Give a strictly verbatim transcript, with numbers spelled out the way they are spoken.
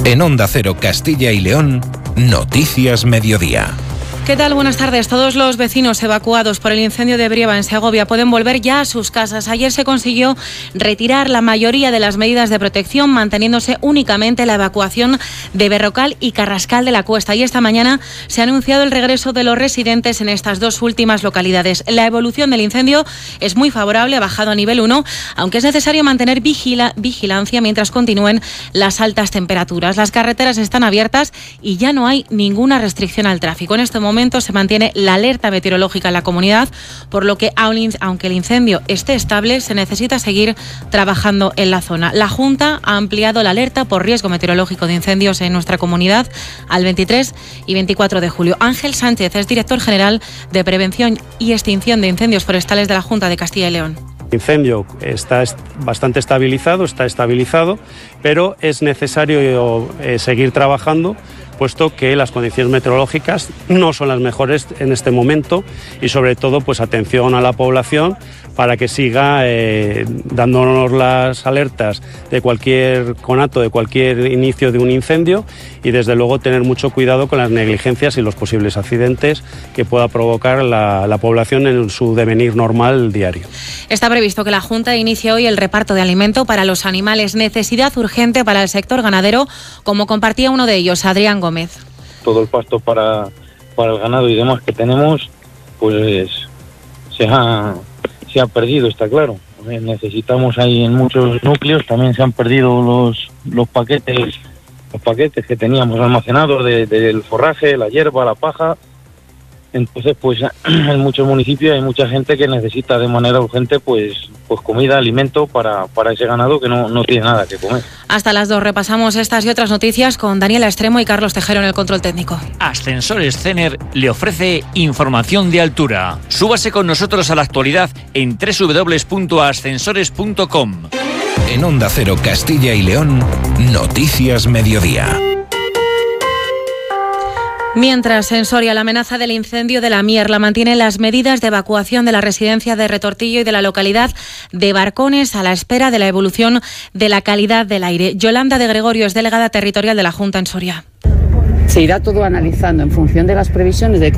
En Onda Cero Castilla y León, Noticias Mediodía. ¿Qué tal? Buenas tardes. Todos los vecinos evacuados por el incendio de Brieva en Segovia pueden volver ya a sus casas. Ayer se consiguió retirar la mayoría de las medidas de protección, manteniéndose únicamente la evacuación de Berrocal y Carrascal de la Cuesta. Y esta mañana se ha anunciado el regreso de los residentes en estas dos últimas localidades. La evolución del incendio es muy favorable, ha bajado a nivel uno, aunque es necesario mantener vigila, vigilancia mientras continúen las altas temperaturas. Las carreteras están abiertas y ya no hay ninguna restricción al tráfico. En este momento se mantiene la alerta meteorológica en la comunidad, por lo que aunque el incendio esté estable, se necesita seguir trabajando en la zona. La Junta ha ampliado la alerta por riesgo meteorológico de incendios en nuestra comunidad al veintitrés y veinticuatro de julio. Ángel Sánchez es director general de Prevención y Extinción de Incendios Forestales de la Junta de Castilla y León. El incendio está bastante estabilizado, está estabilizado, pero es necesario eh, seguir trabajando, puesto que las condiciones meteorológicas no son las mejores en este momento y sobre todo pues atención a la población para que siga eh, dándonos las alertas de cualquier conato, de cualquier inicio de un incendio y desde luego tener mucho cuidado con las negligencias y los posibles accidentes que pueda provocar la, la población en su devenir normal diario. Está previsto que la Junta inicie hoy el reparto de alimento para los animales, necesidad urgente para el sector ganadero, como compartía uno de ellos, Adrián Gómez. Todo el pasto para, para el ganado y demás que tenemos, pues se ha, se ha perdido, está claro. Necesitamos ahí en muchos núcleos, también se han perdido los, los paquetes los paquetes que teníamos almacenados de, del forraje, la hierba, la paja. Entonces, pues en muchos municipios hay mucha gente que necesita de manera urgente pues, pues comida, alimento para, para ese ganado que no, no tiene nada que comer. Hasta las dos repasamos estas y otras noticias con Daniela Extremo y Carlos Tejero en el control técnico. Ascensores Cener le ofrece información de altura. Súbase con nosotros a la actualidad en doble u doble u doble u punto ascensores punto com. En Onda Cero Castilla y León, Noticias Mediodía. Mientras, en Soria, la amenaza del incendio de la Mierla mantiene las medidas de evacuación de la residencia de Retortillo y de la localidad de Barcones a la espera de la evolución de la calidad del aire. Yolanda de Gregorio es delegada territorial de la Junta en Soria. Se irá todo analizando en función de las previsiones de